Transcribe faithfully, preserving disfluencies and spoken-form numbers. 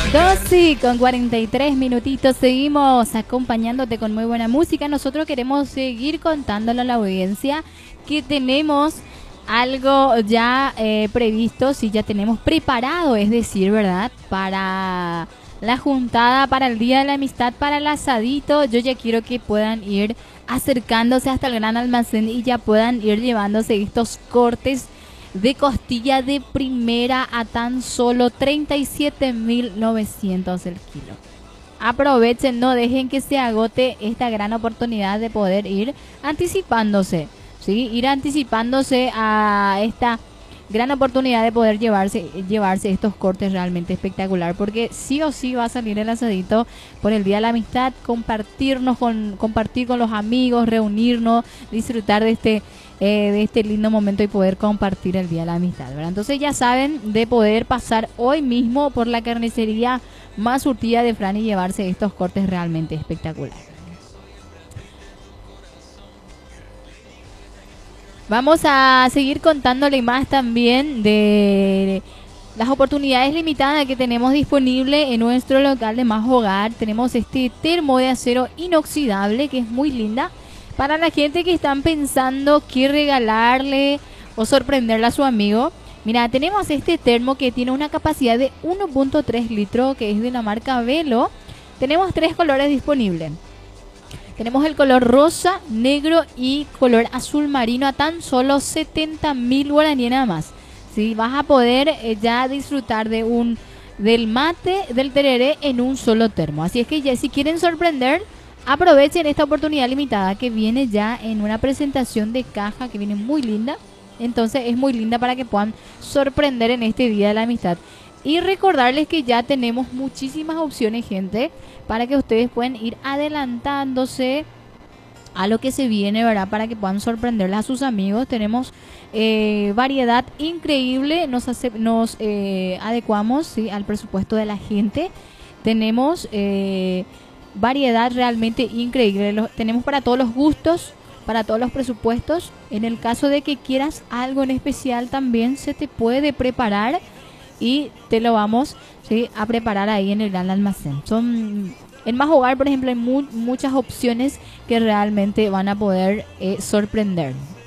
doce con cuarenta y tres minutitos, seguimos acompañándote con muy buena música. Nosotros queremos seguir contándole a la audiencia que tenemos algo ya eh, previsto, sí, ya tenemos preparado, es decir, ¿verdad? Para la juntada, para el Día de la Amistad, para el asadito. Yo ya quiero que puedan ir acercándose hasta el Gran Almacén y ya puedan ir llevándose estos cortes de costilla de primera a tan solo treinta y siete mil novecientos el kilo. Aprovechen, no dejen que se agote esta gran oportunidad de poder ir anticipándose, ¿sí? Ir anticipándose a esta gran oportunidad de poder llevarse llevarse estos cortes realmente espectacular, porque sí o sí va a salir el asadito por el Día de la Amistad, compartirnos con compartir con los amigos, reunirnos, disfrutar de este eh, de este lindo momento y poder compartir el Día de la Amistad, ¿verdad? Entonces ya saben de poder pasar hoy mismo por la carnicería más surtida de Fran y llevarse estos cortes realmente espectaculares. Vamos a seguir contándole más también de las oportunidades limitadas que tenemos disponible en nuestro local de Más Hogar. Tenemos este termo de acero inoxidable que es muy linda para la gente que están pensando qué regalarle o sorprenderle a su amigo. Mira, tenemos este termo que tiene una capacidad de uno punto tres litros, que es de la marca Velo. Tenemos tres colores disponibles. Tenemos el color rosa, negro y color azul marino a tan solo setenta mil guaraníes nada más. ¿Sí? Vas a poder eh, ya disfrutar de un del mate, del tereré en un solo termo. Así es que ya si quieren sorprender, aprovechen esta oportunidad limitada que viene ya en una presentación de caja que viene muy linda. Entonces es muy linda para que puedan sorprender en este Día de la Amistad. Y recordarles que ya tenemos muchísimas opciones, gente, para que ustedes puedan ir adelantándose a lo que se viene, ¿verdad? Para que puedan sorprenderles a sus amigos. Tenemos eh, variedad increíble, nos, hace, nos eh, adecuamos, ¿sí?, al presupuesto de la gente. Tenemos eh, variedad realmente increíble. Lo, tenemos para todos los gustos, para todos los presupuestos. En el caso de que quieras algo en especial, también se te puede preparar y te lo vamos, ¿sí?, a preparar ahí en el Gran Almacén. Son en Más Hogar, por ejemplo, hay mu muchas opciones que realmente van a poder eh, sorprender.